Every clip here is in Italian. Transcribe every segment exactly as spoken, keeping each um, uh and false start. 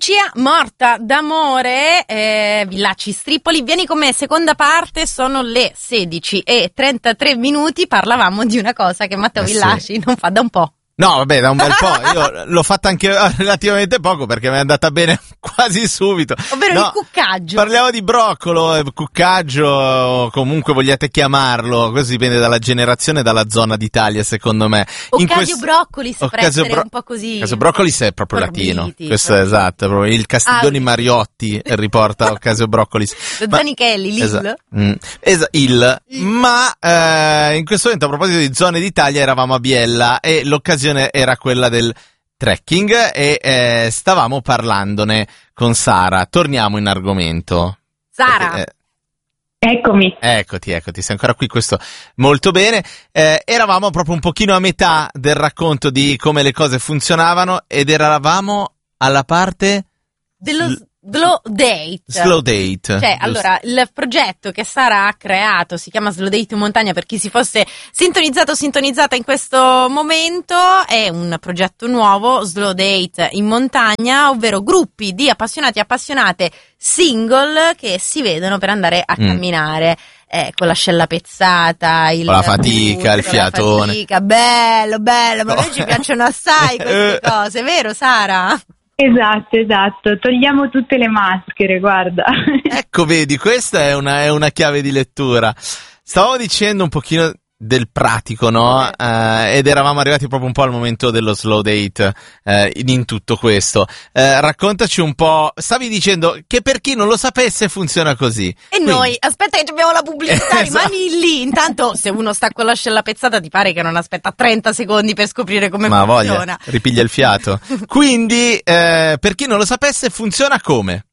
Lucia, morta d'amore, eh, Villacci Stripoli, vieni con me, seconda parte, sono le sedici e trentatré minuti, parlavamo di una cosa che Matteo eh Villacci sì. non fa da un po'. No, vabbè, da un bel po'. Io l'ho fatta anche relativamente poco perché mi è andata bene quasi subito. Ovvero no, il cuccaggio. Parliamo di broccolo, cuccaggio, comunque vogliate chiamarlo, questo dipende dalla generazione e dalla zona d'Italia, secondo me. Occasio questo... Broccolis, per essere bro... un po' così. Occasio Broccolis è proprio forbiti, latino. Questo forbiti. è esatto, proprio il Castiglioni ah, Mariotti riporta Occasio Broccolis. Lo Ma... Zanichelli, l'Il. Esa... Mm. Esa... Il. il. Ma eh, in questo momento, a proposito di zone d'Italia, eravamo a Biella e l'occasione era quella del trekking e eh, stavamo parlandone con Sara. Torniamo in argomento. Sara. Perché, eh, Eccomi. Eccoti, eccoti, sei ancora qui, questo molto bene. Eh, eravamo proprio un pochino a metà del racconto di come le cose funzionavano ed eravamo alla parte dello sl- Slow Date. Slow Date. Cioè, giusto. allora, il progetto che Sara ha creato si chiama Slow Date in montagna, per chi si fosse sintonizzato o sintonizzata in questo momento, è un progetto nuovo, Slow Date in montagna, ovvero gruppi di appassionati e appassionate single che si vedono per andare a Mm. camminare. Eh, con l'ascella pezzata, il Con la fatica, il fiatone. La fatica, bello, bello, ma a No. noi ci piacciono assai queste cose, vero Sara? Esatto, esatto. Togliamo tutte le maschere, guarda. Ecco, vedi, questa è una, è una chiave di lettura. Stavo dicendo un pochino del pratico, no? Eh, ed eravamo arrivati proprio un po' al momento dello slow date eh, in, in tutto questo. Eh, raccontaci un po', stavi dicendo che per chi non lo sapesse funziona così. E Quindi... noi, aspetta che abbiamo la pubblicità, Esatto. rimani lì. Intanto, se uno sta con l'ascella pezzata, ti pare che non aspetta trenta secondi per scoprire come Ma funziona. voglia, ripiglia il fiato. Quindi, eh, per chi non lo sapesse, funziona come?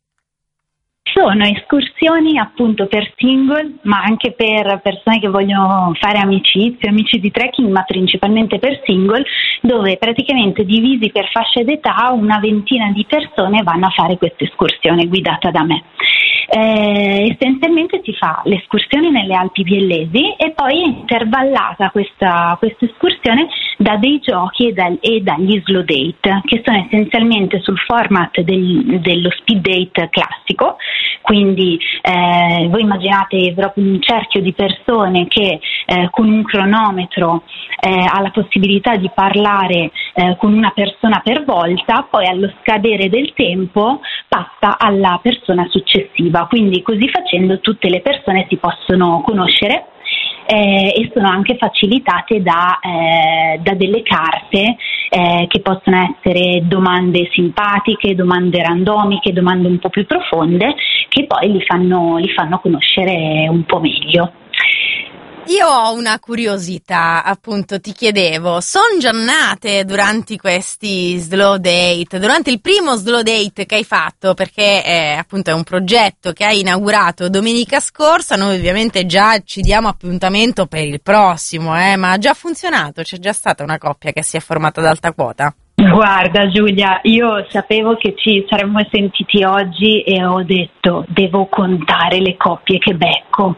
Sono escursioni appunto per single, ma anche per persone che vogliono fare amicizie, amici di trekking, ma principalmente per single, dove praticamente divisi per fasce d'età una ventina di persone vanno a fare questa escursione guidata da me. Eh, essenzialmente si fa l'escursione nelle Alpi Biellesi e poi è intervallata questa, questa escursione da dei giochi e, da, e dagli slow date, che sono essenzialmente sul format del, dello speed date classico. Quindi eh, voi immaginate proprio un cerchio di persone che eh, con un cronometro eh, ha la possibilità di parlare eh, con una persona per volta, poi allo scadere del tempo passa alla persona successiva, quindi così facendo tutte le persone si possono conoscere. Eh, e sono anche facilitate da, eh, da delle carte eh, che possono essere domande simpatiche, domande randomiche, domande un po' più profonde che poi li fanno, li fanno conoscere un po' meglio. Io ho una curiosità, appunto, ti chiedevo, sono già nate durante questi slow date, durante il primo slow date che hai fatto, perché è, appunto è un progetto che hai inaugurato domenica scorsa, noi ovviamente già ci diamo appuntamento per il prossimo, eh, ma ha già funzionato? C'è già stata una coppia che si è formata ad alta quota? Guarda Giulia, io sapevo che ci saremmo sentiti oggi e ho detto devo contare le coppie che becco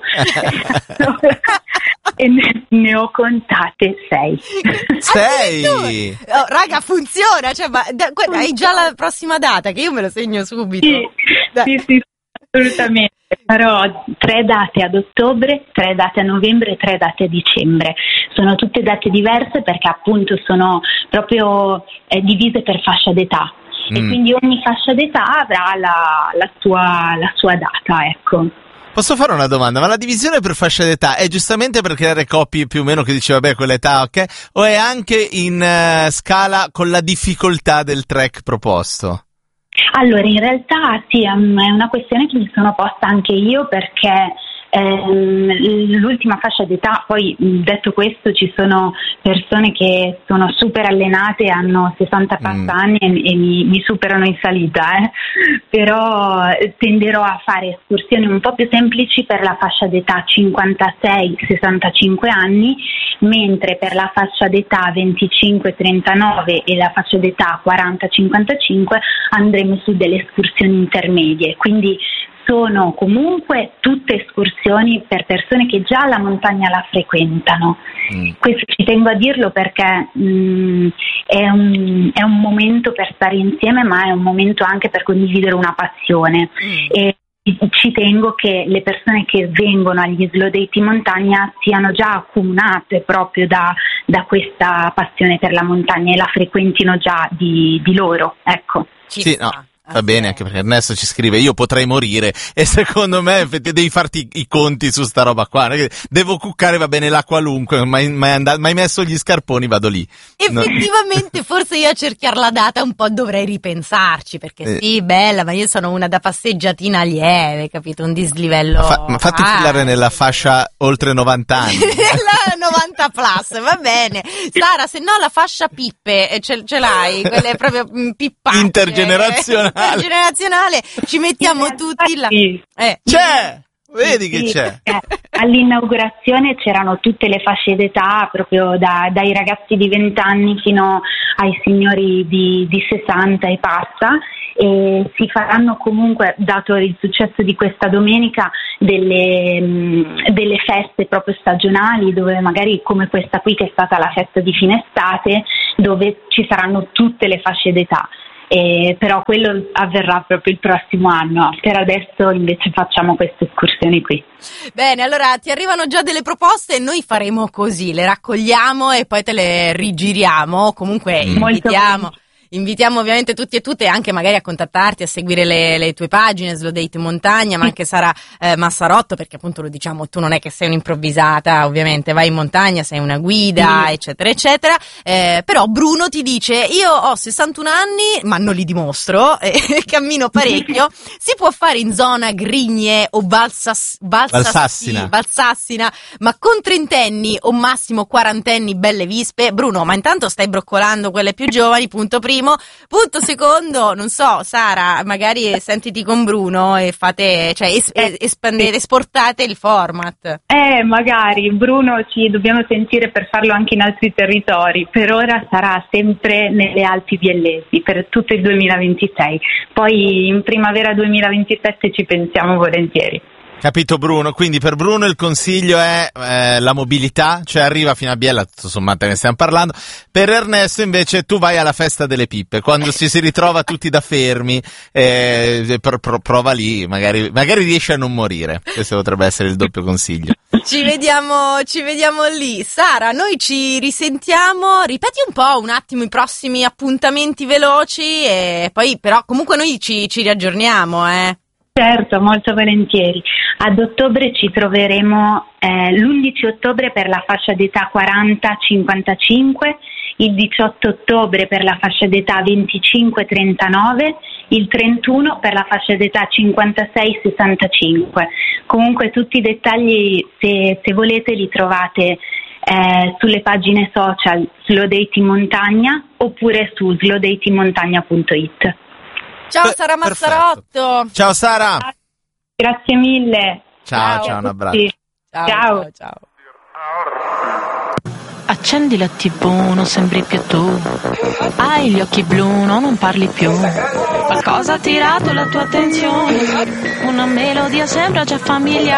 e ne, ne ho contate sei. Sei! Oh, raga, funziona, cioè, ma, da, guarda, hai già la prossima data che io me lo segno subito. Sì, sì, sì, assolutamente. Farò tre date ad ottobre, tre date a novembre e tre date a dicembre. Sono tutte date diverse perché appunto sono proprio eh, divise per fascia d'età mm. e quindi ogni fascia d'età avrà la, la, sua, la sua data, ecco. Posso fare una domanda? Ma la divisione per fascia d'età è giustamente per creare coppie più o meno che dice vabbè quell'età, ok? O è anche in uh, scala con la difficoltà del trek proposto? Allora, in realtà sì, è una questione che mi sono posta anche io perché ehm, l'ultima fascia d'età, poi detto questo ci sono persone che sono super allenate, hanno sessanta mm. anni e, e mi, mi superano in salita, eh. Però tenderò a fare escursioni un po' più semplici per la fascia d'età cinquantasei sessantacinque anni, mentre per la fascia d'età venticinque trentanove e la fascia d'età quaranta cinquantacinque andremo su delle escursioni intermedie, quindi sono comunque tutte escursioni per persone che già la montagna la frequentano. Mm. Questo ci tengo a dirlo perché mh, è, un, è un momento per stare insieme, ma è un momento anche per condividere una passione. Mm. E ci tengo che le persone che vengono agli Slow Date in montagna siano già accomunate proprio da, da questa passione per la montagna e la frequentino già di, di loro, ecco. Sì, no. Va bene, anche perché Ernesto ci scrive: io potrei morire, e secondo me devi farti i conti su sta roba qua. Devo cuccare, va bene, la qualunque, ma hai messo gli scarponi, vado lì. Effettivamente no. Forse io a cerchiare la data un po' dovrei ripensarci, perché eh. sì, bella, ma io sono una da passeggiatina lieve, capito? Un dislivello. Ma, fa, ma fatti ah, filare nella fascia oltre novanta anni. Nella novanta plus, va bene. Sara, se no la fascia pippe, ce, ce l'hai, quelle proprio pippacce. Intergenerazionale. Generazionale, ci mettiamo tutti là. Eh. C'è! Vedi che sì, c'è. All'inaugurazione c'erano tutte le fasce d'età, proprio da, dai ragazzi di venti anni fino ai signori di, di sessanta e passa, e si faranno comunque, dato il successo di questa domenica, delle, mh, delle feste proprio stagionali, dove magari come questa qui che è stata la festa di fine estate, dove ci saranno tutte le fasce d'età. Eh, però quello avverrà proprio il prossimo anno. Per adesso invece facciamo queste escursioni qui. Bene, allora ti arrivano già delle proposte e noi faremo così, le raccogliamo e poi te le rigiriamo. Comunque mm. invitiamo Invitiamo ovviamente tutti e tutte anche magari a contattarti, a seguire le, le tue pagine Slow Date Montagna, ma anche Sara eh, Massarotto, perché appunto lo diciamo, tu non è che sei un'improvvisata, ovviamente vai in montagna, sei una guida, sì. eccetera eccetera, eh, però Bruno ti dice: io ho sessantuno anni ma non li dimostro, e eh, cammino parecchio, si può fare in zona Grigne o Valsas, Valsassi, Valsassina. Valsassina, ma con trentenni o massimo quarantenni belle vispe. Bruno, ma intanto stai broccolando quelle più giovani, punto primo. Punto secondo, non so, Sara, magari sentiti con Bruno e fate, cioè es- espandete, esportate il format. Eh, magari, Bruno, ci dobbiamo sentire per farlo anche in altri territori. Per ora sarà sempre nelle Alpi Biellesi per tutto il duemilaventisei. Poi in primavera duemilaventisette ci pensiamo volentieri. Capito Bruno, quindi per Bruno il consiglio è eh, la mobilità, cioè arriva fino a Biella, tutto sommato ne stiamo parlando. Per Ernesto invece tu vai alla festa delle pippe, quando ci si ritrova tutti da fermi, eh, pro, pro, prova lì, magari, magari riesci a non morire. Questo potrebbe essere il doppio consiglio. Ci vediamo, ci vediamo lì. Sara, noi ci risentiamo, ripeti un po' un attimo i prossimi appuntamenti veloci e poi però comunque noi ci, ci riaggiorniamo, eh. Certo, molto volentieri. Ad ottobre ci troveremo eh, l'undici ottobre per la fascia d'età quaranta cinquantacinque, il diciotto ottobre per la fascia d'età venticinque trentanove, il trentuno per la fascia d'età cinquantasei sessantacinque. Comunque tutti i dettagli, se, se volete, li trovate eh, sulle pagine social Slow Date in Montagna oppure su slow date in montagna punto it. Ciao Sara Massarotto. Perfetto. Ciao Sara. Grazie mille. Ciao, ciao, ciao, un abbraccio. Ciao, ciao, ciao. Accendi la tivù, non sembri più tu. Hai gli occhi blu, no, non parli più. Qualcosa ha attirato la tua attenzione. Una melodia sembra già familiare.